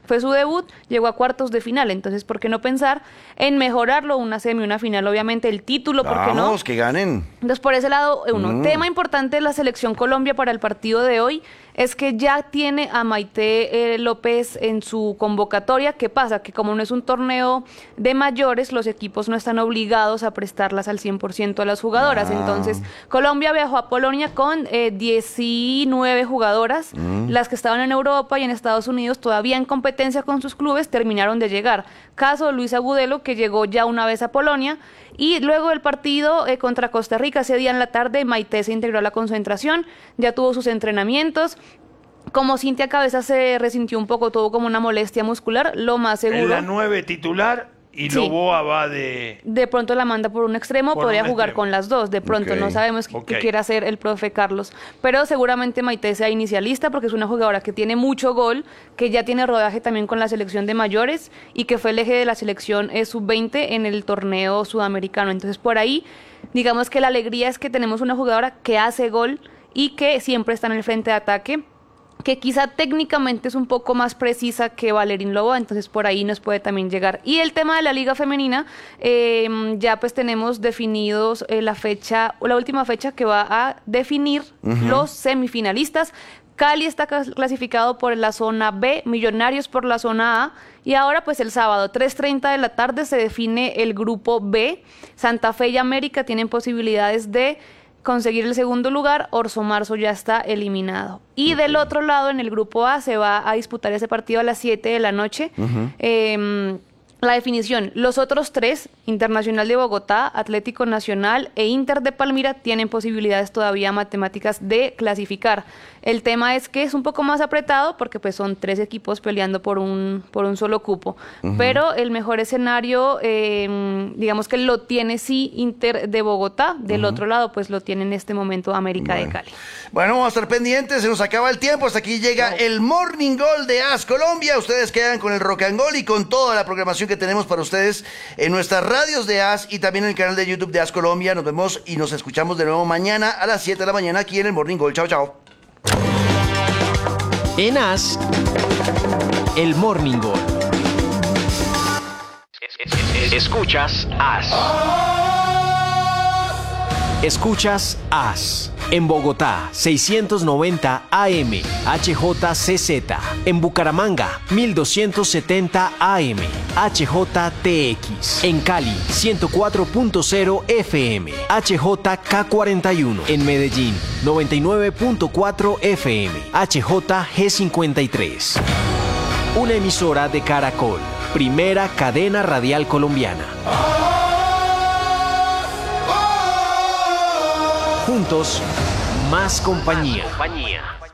fue su debut, llegó a cuartos de final, entonces ¿por qué no pensar en mejorarlo, una semi, una final, obviamente el título, ¿por qué no? Vamos, que ganen. Entonces por ese lado, tema importante de la selección Colombia para el partido de hoy es que ya tiene a Maite López en su convocatoria. ¿Qué pasa? Que como no es un torneo de mayores, los equipos no están obligados a prestarlas al 100% a las jugadoras. Entonces, Colombia viajó a Polonia con 19 jugadoras. Las que estaban en Europa y en Estados Unidos todavía en competencia con sus clubes terminaron de llegar. Caso de Luis Agudelo, que llegó ya una vez a Polonia. Y luego del partido contra Costa Rica, ese día en la tarde, Maite se integró a la concentración, ya tuvo sus entrenamientos. Como Cintia Cabeza se resintió un poco, tuvo como una molestia muscular, lo más seguro. Es la 9 titular y Sí. Novoa va de... De pronto la manda por un extremo, Por podría un jugar extremo. con las dos, de pronto, Ok. no sabemos qué Ok. quiere hacer el profe Carlos, pero seguramente Maite sea inicialista porque es una jugadora que tiene mucho gol, que ya tiene rodaje también con la selección de mayores y que fue el eje de la selección sub-20 en el torneo sudamericano. Entonces por ahí, digamos que la alegría es que tenemos una jugadora que hace gol y que siempre está en el frente de ataque, que quizá técnicamente es un poco más precisa que Valerín Lobo, entonces por ahí nos puede también llegar. Y el tema de la Liga Femenina, ya pues tenemos definidos la última fecha que va a definir los semifinalistas. Cali está clasificado por la zona B, Millonarios por la zona A, y ahora pues el sábado 3:30 de la tarde se define el grupo B. Santa Fe y América tienen posibilidades de conseguir el segundo lugar. Orso Marzo ya está eliminado. Y del otro lado, en el grupo A, se va a disputar ese partido a las 7 de la noche. La definición, los otros tres, Internacional de Bogotá, Atlético Nacional e Inter de Palmira, tienen posibilidades todavía matemáticas de clasificar. El tema es que es un poco más apretado porque pues son tres equipos peleando por un solo cupo. Pero el mejor escenario, digamos que lo tiene sí Inter de Bogotá. Del otro lado pues lo tiene en este momento América de Cali. Bueno, vamos a estar pendientes, se nos acaba el tiempo, hasta aquí llega el Morning Goal de AS Colombia. Ustedes quedan con el Rock and Goal y con toda la programación que tenemos para ustedes en nuestras radios de AS y también en el canal de YouTube de AS Colombia. Nos vemos y nos escuchamos de nuevo mañana a las 7 de la mañana aquí en el Morning Goal. Chao, chao. En AS, el Morning Goal. Escuchas AS. Escuchas AS. En Bogotá, 690 AM, HJCZ. En Bucaramanga, 1270 AM, HJTX. En Cali, 104.0 FM, HJK41. En Medellín, 99.4 FM, HJG53. Una emisora de Caracol, primera cadena radial colombiana. Juntos, más compañía.